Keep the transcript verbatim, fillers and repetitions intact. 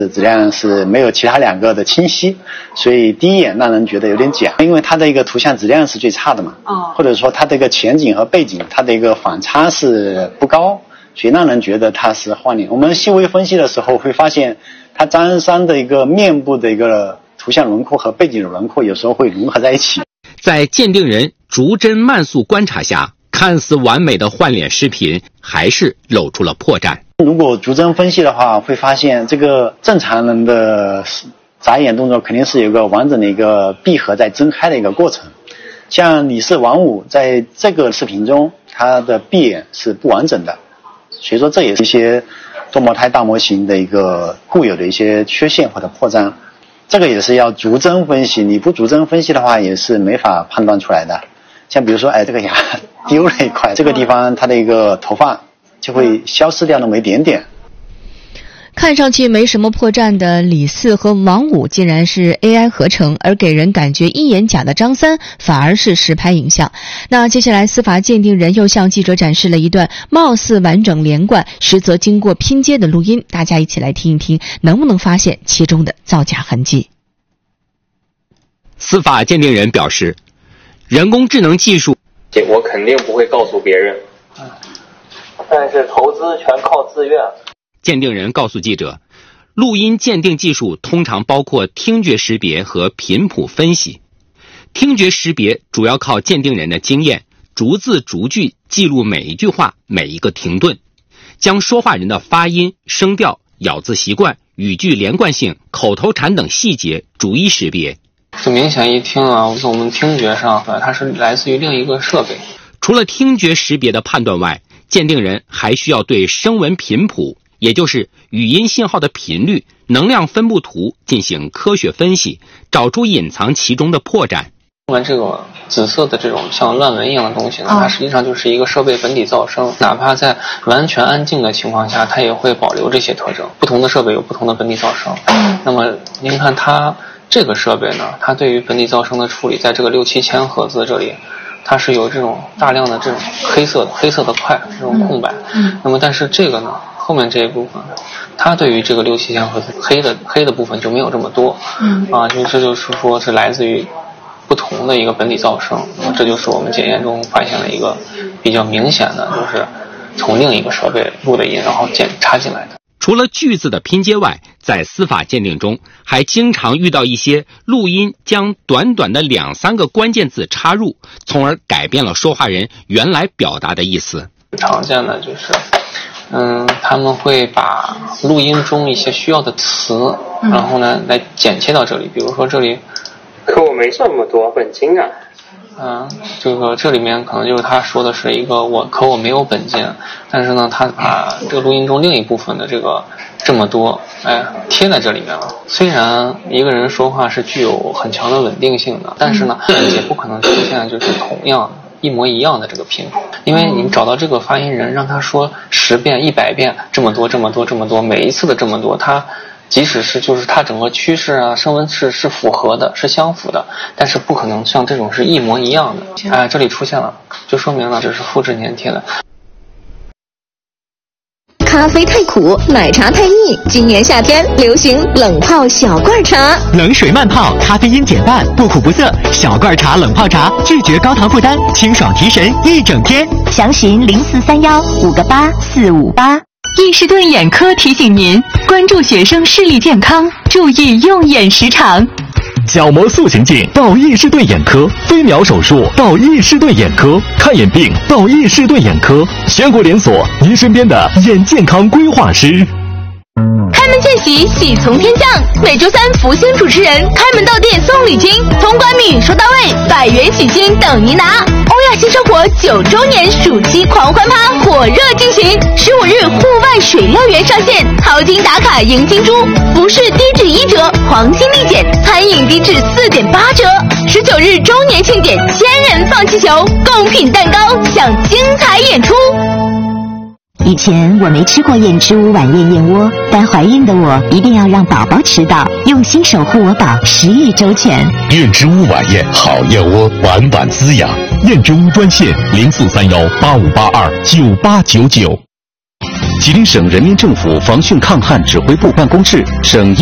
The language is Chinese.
质量是没有其他两个的清晰，所以第一眼让人觉得有点假，因为它的一个图像质量是最差的嘛，哦，或者说它的一个前景和背景它的一个反差是不高，所以让人觉得它是换脸。我们细微分析的时候会发现，它张三的一个面部的一个图像轮廓和背景的轮廓有时候会融合在一起。 在鉴定人逐帧慢速观察下，看似完美的换脸视频还是露出了破绽。 如果逐帧分析的话，会发现这个正常人的眨眼动作肯定是有一个完整的一个闭合在睁开的一个过程。像李氏王五在这个视频中，他的闭眼是不完整的，所以说这也是一些多模态大模型的一个固有的一些缺陷或者破绽。这个也是要逐帧分析，你不逐帧分析的话，也是没法判断出来的。像比如说，哎，这个牙丢了一块，这个地方它的一个头发就会消失掉那么一点点。 看上去没什么破绽的李四和王五竟然是 A I 合成，而给人感觉一眼假的张三反而是实拍影像。那接下来司法鉴定人又向记者展示了一段貌似完整连贯，实则经过拼接的录音，大家一起来听一听，能不能发现其中的造假痕迹。 司法鉴定人表示，人工智能技术我肯定不会告诉别人，但是投资全靠自愿。 鉴定人告诉记者，录音鉴定技术通常包括听觉识别和频谱分析。听觉识别主要靠鉴定人的经验，逐字逐句记录每一句话、每一个停顿，将说话人的发音、声调、咬字习惯、语句连贯性、口头禅等细节逐一识别。 这明显一听啊，从我们听觉上，它是来自于另一个设备。 除了听觉识别的判断外，鉴定人还需要对声纹频谱，也就是语音信号的频率、能量分布图进行科学分析，找出隐藏其中的破绽。 这个紫色的这种像乱纹一样的东西呢，它实际上就是一个设备本体噪声，哪怕在完全安静的情况下，它也会保留这些特征。不同的设备有不同的本体噪声。那么您看它这个设备呢，它对于本体噪声的处理，在这个六七千赫兹这里，它是有这种大量的这种黑色的黑色的块这种空白。那么但是这个呢，后面这一部分，它对于这个六七千赫兹黑的黑的部分就没有这么多。啊，就这就是说是来自于不同的一个本体噪声。这就是我们检验中发现了一个比较明显的，就是从另一个设备录的音然后检插进来的。 除了句子的拼接外，在司法鉴定中还经常遇到一些录音将短短的两三个关键字插入，从而改变了说话人原来表达的意思。 常见的就是嗯，他们会把录音中一些需要的词，然后呢来剪切到这里。比如说这里，可我没这么多本金啊。嗯，这个这里面可能就是他说的是一个我可我没有本金，但是呢，他把这个录音中另一部分的这个这么多，哎，贴在这里面了。虽然一个人说话是具有很强的稳定性的，但是呢，也不可能出现就是同样的一模一样的这个频谱，因为你找到这个发音人，让他说十遍、一百遍，这么多、这么多、这么多，每一次的这么多，他即使是就是它整个趋势啊、声纹是是符合的，是相符的，但是不可能像这种是一模一样的。哎，这里出现了，就说明了这是复制粘贴的。 咖啡太苦，奶茶太腻，今年夏天流行冷泡小罐茶， 冷水慢泡，咖啡因减半，不苦不涩。小罐茶冷泡茶，拒绝高糖负担，清爽提神一整天。 详询零四三幺五个八四五八。 易士顿眼科提醒您关注学生视力健康，注意用眼时长。 角膜塑形镜到易士顿眼科，飞秒手术到易士顿眼科，看眼病到易士顿眼科，全国连锁，您身边的眼健康规划师。 开门见喜，喜从天降。每周三，福星主持人开门到店送礼金，通关密语说到位，百元喜金等您拿。欧亚新生活九周年暑期狂欢趴火热进行，十五日户外水乐园上线，淘金打卡迎金猪，服饰低至一折，黄金立减，餐饮低至四点八折。十九日周年庆典，千人放气球，贡品蛋糕，享精彩演出。 以前我没吃过燕之屋晚宴燕窝，但怀孕的我一定要让宝宝吃到，用心守护我宝，食欲周全。 燕之屋晚宴好燕窝，晚晚滋养。燕之屋专线零四三幺八五八二九八九九。 吉林省人民政府防汛抗旱指挥部办公室、省